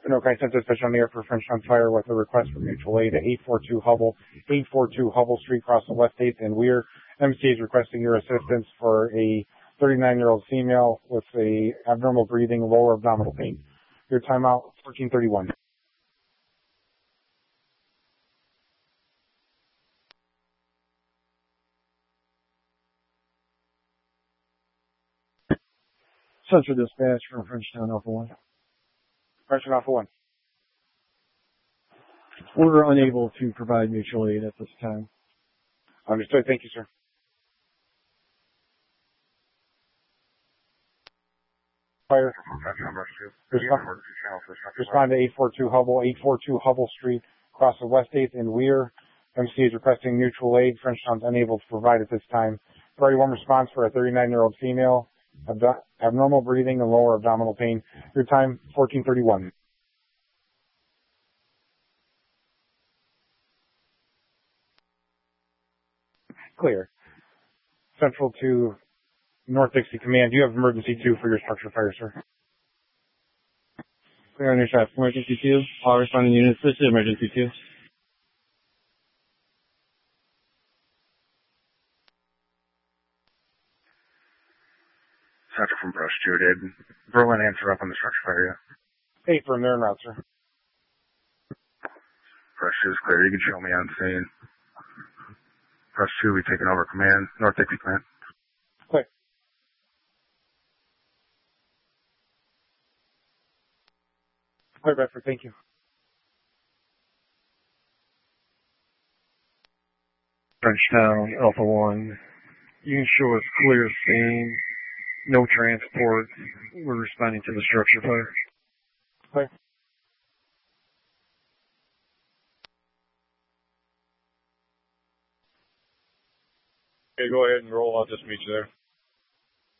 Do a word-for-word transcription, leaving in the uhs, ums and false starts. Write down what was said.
Okay, sent dispatch on the air for Frenchtown Fire with a request for mutual aid at eight forty-two Hubble, eight forty-two Hubble Street, across the West eighth and Weir. M C is requesting your assistance for a thirty-nine-year-old female with a abnormal breathing, lower abdominal pain. Your timeout, fourteen thirty-one. Central dispatch from Frenchtown Alpha one. Frenchtown Alpha one. We're unable to provide mutual aid at this time. Understood. Thank you, sir. Fire. Respond, respond to eight forty-two Hubble, eight forty-two Hubble Street, across the West eighth and Weir. M C is requesting mutual aid. Frenchtown's unable to provide at this time. Priority one response for a thirty-nine-year-old female, abdo- abnormal breathing and lower abdominal pain. Your time, fourteen thirty-one. Clear. Central to North Dixie Command. Do you have emergency two for your structure fire, sir? Clear on your track. Emergency two. All responding units listed. Emergency two. Central from Brush two did Berlin answer up on the structure fire yet? Eight from there en route, sir. Brush two is clear. You can show me on scene. Brush two, we taking over command. North Dixie Command. Clear. Clear, Bedford. Thank you. Frenchtown Alpha one. You can show us clear scene. No transport. We're responding to the structure fire. Clear. Okay, go ahead and roll. I'll just meet you there.